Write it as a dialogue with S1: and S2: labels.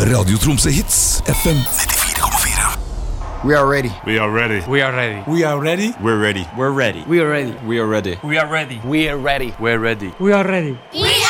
S1: Radio Tromsø Hits FM 94,4.
S2: We are ready.
S3: We are ready.
S4: We are ready.
S5: We are ready.
S3: We're ready.
S5: We're ready.
S4: We are ready.
S5: We are ready.
S4: We are ready.
S5: We are ready.
S4: We're ready.
S5: We are ready.
S6: We